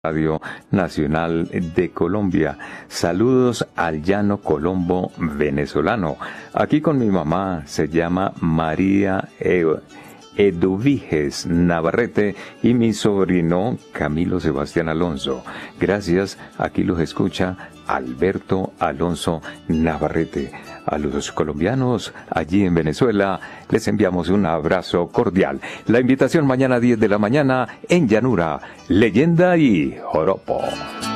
Radio Nacional de Colombia. Saludos al llano Colombo venezolano. Aquí con mi mamá, se llama María Eduviges Navarrete, y mi sobrino Camilo Sebastián Alonso. Gracias, aquí los escucha Alberto Alonso Navarrete. A los colombianos allí en Venezuela les enviamos un abrazo cordial. La invitación mañana 10 de la mañana en Llanura, Leyenda y Joropo.